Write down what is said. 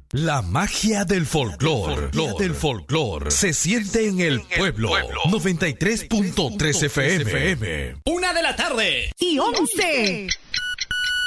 La magia del folclore se siente en el pueblo. 93.3 FM. 1 de la tarde y 11.